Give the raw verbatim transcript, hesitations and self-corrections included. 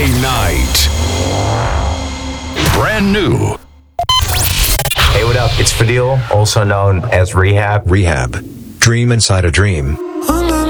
Friday night. Brand new. Hey, what up? It's Fadil, also known as Rehab. Rehab. Dream inside a dream.